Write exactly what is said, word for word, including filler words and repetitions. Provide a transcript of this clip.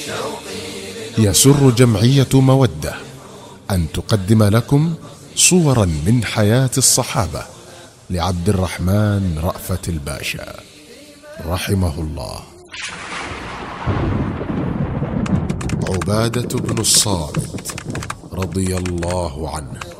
يسر جمعية مودة أن تقدم لكم صورا من حياة الصحابة لعبد الرحمن رأفت الباشا رحمه الله. عبادة بن الصامت رضي الله عنه.